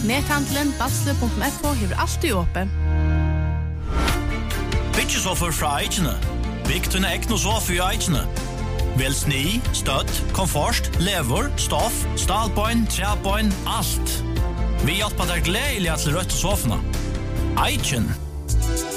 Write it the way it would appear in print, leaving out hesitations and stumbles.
Nethandelen basle.fo hever alltid åpen. Byggesoffer fra Eikene. Bygg dine ekne sofa i Eikene. Vel sni, stødd, komfort, lever, stoff, stalbøyn, trebøyn, alt. Vi hjelper deg gledelig til rødt sofene. Eiken.